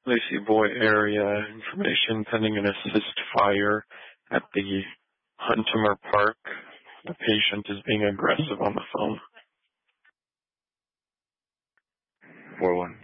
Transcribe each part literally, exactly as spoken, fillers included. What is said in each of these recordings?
Lacey Boy area, information pending an assist fire at the Huntimer Park. The patient is being aggressive on the phone. four one.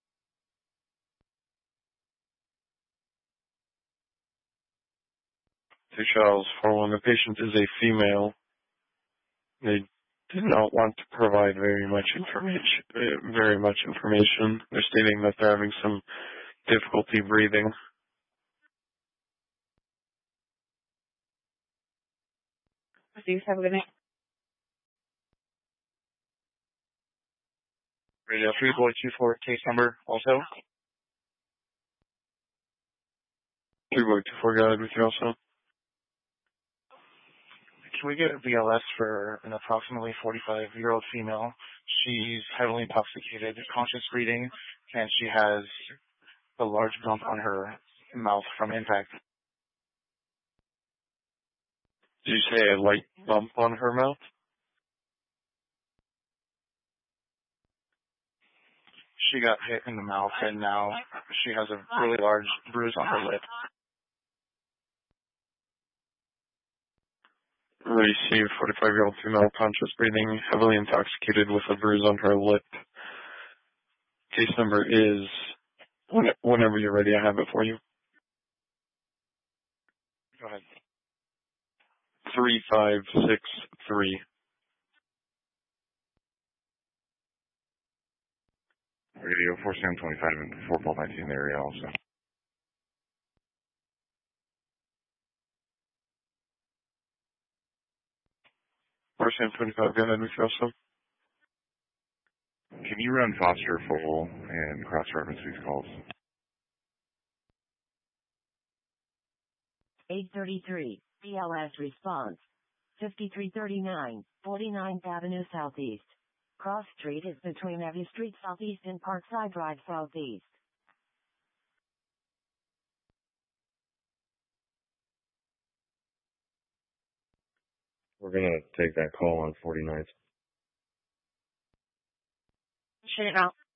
To Charles, four one. The patient is a female. They did not want to provide very much information. Uh, very much information. They're stating that they're having some difficulty breathing. Please have a good night. Radio three boy two four, case number also. three boy two four, got it with you also. Can we get a B L S for an approximately forty-five-year-old female? She's heavily intoxicated, conscious breathing, and she has a large bump on her mouth from impact. Did you say a light bump on her mouth? She got hit in the mouth, and now she has a really large bruise on her lip. Received forty-five-year-old female, conscious breathing, heavily intoxicated with a bruise on her lip. Case number is, whenever you're ready, I have it for you. Go ahead. three five six three. Radio four seven twenty-five and four twelve nineteen in the area also. four seven twenty-five, go ahead with you also. Can you run Foster full and cross-reference these calls? eight thirty-three, B L S response. fifty-three thirty-nine, forty-ninth Avenue Southeast. Cross Street is between Evie Street Southeast and Parkside Drive Southeast. We're going to take that call on forty-ninth. Shut it out.